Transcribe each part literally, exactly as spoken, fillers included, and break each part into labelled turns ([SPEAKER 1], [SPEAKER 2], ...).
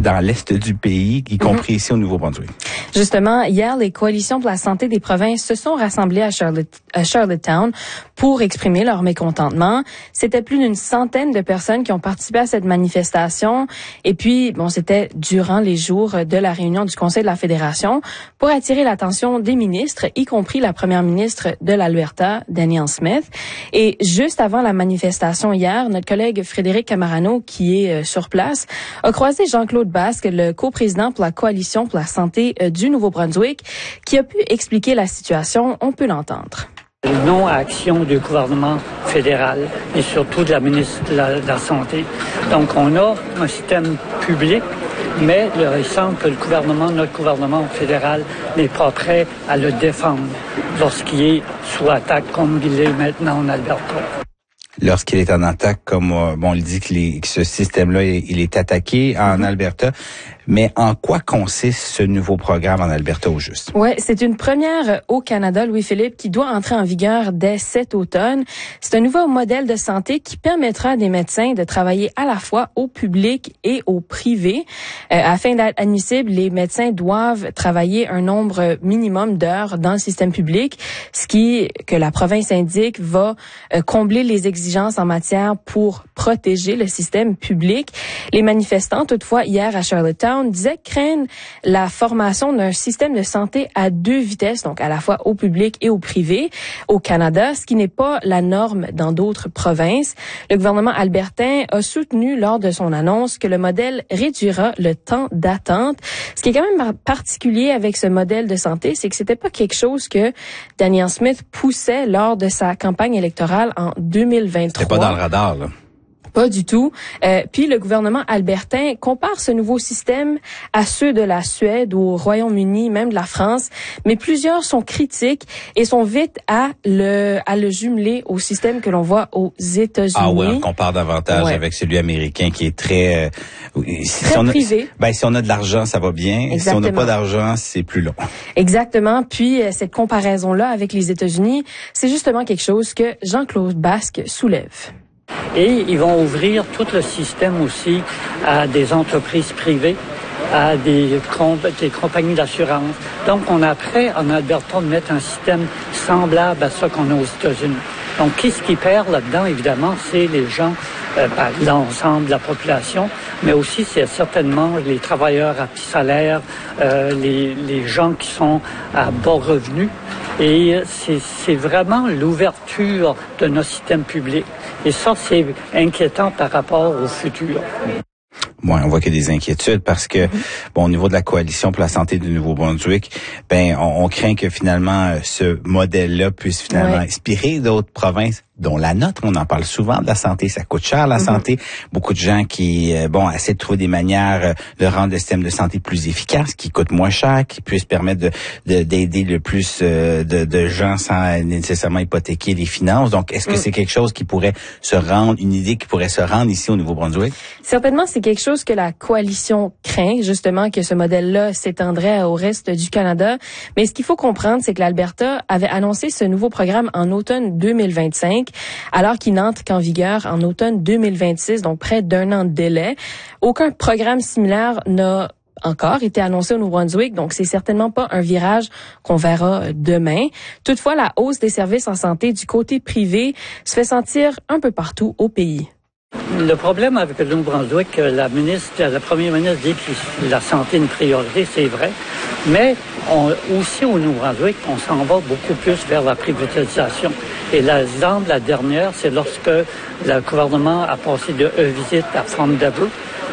[SPEAKER 1] dans l'est du pays, y compris mm-hmm. ici au Nouveau-Brunswick.
[SPEAKER 2] Justement, hier, les coalitions pour la santé des provinces se sont rassemblées à, Charlotte, à Charlottetown pour exprimer leur mécontentement. C'était plus d'une centaine de personnes qui ont participé à cette manifestation. Et puis, bon, c'était durant les jours de la réunion du Conseil de la Fédération pour attirer l'attention des ministres, y compris la première ministre de l'Alberta, Danielle Smith. Et juste avant la manifestation hier, notre collègue Frédéric Camarano, qui est sur place, a croisé Jean-Claude Basque, le coprésident pour la Coalition pour la santé du Nouveau-Brunswick, qui a pu expliquer la situation. On peut l'entendre.
[SPEAKER 3] Non-action du gouvernement fédéral et surtout de la ministre de la, de la Santé. Donc, on a un système public, mais il semble que le gouvernement, notre gouvernement fédéral, n'est pas prêt à le défendre lorsqu'il est sous attaque comme il est maintenant en Alberta.
[SPEAKER 1] Lorsqu'il est en attaque, comme euh, bon, on le dit que, les, que ce système-là, il, il est attaqué en mm-hmm. Alberta. Mais en quoi consiste ce nouveau programme en Alberta au juste?
[SPEAKER 2] Ouais, c'est une première au Canada, Louis-Philippe, qui doit entrer en vigueur dès cet automne. C'est un nouveau modèle de santé qui permettra à des médecins de travailler à la fois au public et au privé. Euh, afin d'être admissibles, les médecins doivent travailler un nombre minimum d'heures dans le système public, ce qui, que la province indique, va euh, combler les exigences en matière pour protéger le système public. Les manifestants, toutefois, hier à Charlottetown, disaient craindre la formation d'un système de santé à deux vitesses, donc à la fois au public et au privé au Canada, ce qui n'est pas la norme dans d'autres provinces. Le gouvernement albertain a soutenu lors de son annonce que le modèle réduira le temps d'attente. Ce qui est quand même particulier avec ce modèle de santé, c'est que c'était pas quelque chose que Danielle Smith poussait lors de sa campagne électorale en deux mille vingt-trois.
[SPEAKER 1] C'était pas dans le radar, là.
[SPEAKER 2] Pas du tout. Euh, puis le gouvernement albertain compare ce nouveau système à ceux de la Suède ou au Royaume-Uni, même de la France, mais plusieurs sont critiques et sont vite à le à le jumeler au système que l'on voit aux États-Unis.
[SPEAKER 1] Ah ouais, on compare davantage ouais. avec celui américain qui est très
[SPEAKER 2] euh, si très on a, privé.
[SPEAKER 1] Ben si on a de l'argent, ça va bien. Exactement. Si on n'a pas d'argent, c'est plus long.
[SPEAKER 2] Exactement. Puis euh, cette comparaison-là avec les États-Unis, c'est justement quelque chose que Jean-Claude Basque soulève.
[SPEAKER 3] Et ils vont ouvrir tout le système aussi à des entreprises privées, à des, comp- des compagnies d'assurance. Donc, on a prêt en Alberta de mettre un système semblable à ce qu'on a aux États-Unis. Donc, qu'est-ce qui perd là-dedans, évidemment, c'est les gens, euh, ben, l'ensemble de la population, mais aussi c'est certainement les travailleurs à petit salaire, euh, les, les gens qui sont à bas revenus. Et c'est, c'est vraiment l'ouverture de nos systèmes publics. Et ça, c'est inquiétant par rapport au futur.
[SPEAKER 1] Ouais, on voit qu'il y a des inquiétudes parce que, bon, au niveau de la Coalition pour la santé du Nouveau-Brunswick, ben, on, on craint que finalement, ce modèle-là puisse finalement ouais. inspirer d'autres provinces, dont la nôtre. On en parle souvent de la santé. Ça coûte cher, la mm-hmm. santé. Beaucoup de gens qui, euh, bon, essaient de trouver des manières euh, de rendre le système de santé plus efficace, qui coûte moins cher, qui puisse permettre de, de d'aider le plus euh, de, de gens sans nécessairement hypothéquer les finances. Donc, est-ce que mm. c'est quelque chose qui pourrait se rendre, une idée qui pourrait se rendre ici au Nouveau-Brunswick?
[SPEAKER 2] Certainement, c'est quelque chose que la coalition craint, justement, que ce modèle-là s'étendrait au reste du Canada. Mais ce qu'il faut comprendre, c'est que l'Alberta avait annoncé ce nouveau programme en automne deux mille vingt-cinq, alors qu'il n'entre qu'en vigueur en automne deux mille vingt-six, donc près d'un an de délai. Aucun programme similaire n'a encore été annoncé au Nouveau-Brunswick, donc c'est certainement pas un virage qu'on verra demain. Toutefois, la hausse des services en santé du côté privé se fait sentir un peu partout au pays.
[SPEAKER 3] Le problème avec le Nouveau-Brunswick, la ministre, la première ministre dit que la santé est une priorité, c'est vrai, mais on, aussi au Nouveau-Brunswick, on s'en va beaucoup plus vers la privatisation. Et l'exemple, la dernière, c'est lorsque le gouvernement a passé de e-visite à Forme d'Aveu.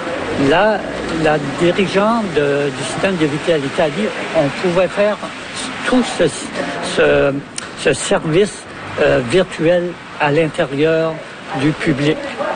[SPEAKER 3] Là, la dirigeante de, du système de vie à l'Italie, on pouvait faire tout ce, ce, ce service euh, virtuel à l'intérieur du public.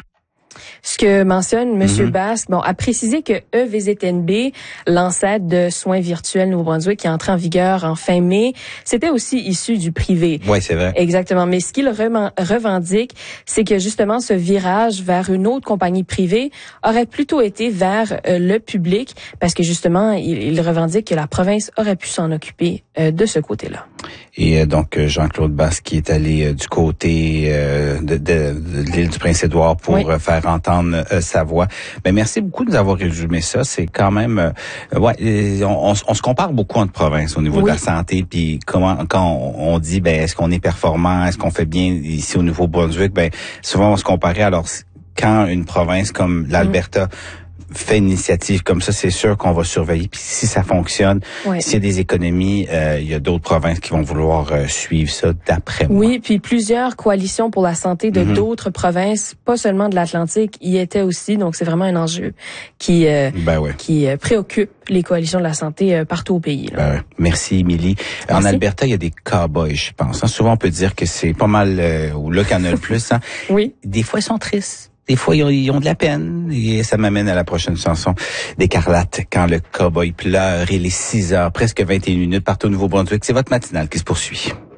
[SPEAKER 2] Ce que mentionne M. Mm-hmm. Basque, bon, a précisé que e-VisitNB, l'ancêtre de soins virtuels Nouveau-Brunswick qui est entré en vigueur en fin mai, c'était aussi issu du privé.
[SPEAKER 1] Oui, c'est vrai.
[SPEAKER 2] Exactement. Mais ce qu'il revendique, c'est que justement ce virage vers une autre compagnie privée aurait plutôt été vers euh, le public parce que justement, il, il revendique que la province aurait pu s'en occuper euh, de ce côté-là.
[SPEAKER 1] Et euh, donc, Jean-Claude Basse qui est allé euh, du côté euh, de, de, de l'île du Prince-Édouard pour oui. euh, faire entendre euh, sa voix. Ben, merci beaucoup de nous avoir résumé ça. C'est quand même... Euh, ouais, on, on, on se compare beaucoup entre provinces au niveau oui. de la santé. Puis comment quand on, on dit, ben est-ce qu'on est performant, est-ce qu'on fait bien ici au Nouveau-Brunswick? Ben souvent, on se comparait. Alors, quand une province comme l'Alberta... Mm. fait une initiative comme ça, c'est sûr qu'on va surveiller. Puis si ça fonctionne, oui. s'il y a des économies, euh, il y a d'autres provinces qui vont vouloir euh, suivre ça d'après moi.
[SPEAKER 2] Oui, puis plusieurs coalitions pour la santé de mm-hmm. d'autres provinces, pas seulement de l'Atlantique, y étaient aussi. Donc c'est vraiment un enjeu qui euh,
[SPEAKER 1] ben ouais.
[SPEAKER 2] qui euh, préoccupe les coalitions de la santé euh, partout au pays. Là.
[SPEAKER 1] Ben ouais. Merci, Émilie. En Alberta, il y a des cow-boys, je pense. Hein. Souvent, on peut dire que c'est pas mal euh, ou là qu'il y en a le plus. Hein.
[SPEAKER 2] Oui.
[SPEAKER 1] Des fois, ils sont tristes. Des fois, ils ont, ils ont de la peine. Et ça m'amène à la prochaine chanson d'Écarlate, Quand le cowboy pleure. Il est six heures, presque vingt et une minutes, partout au Nouveau-Brunswick. C'est votre matinale qui se poursuit.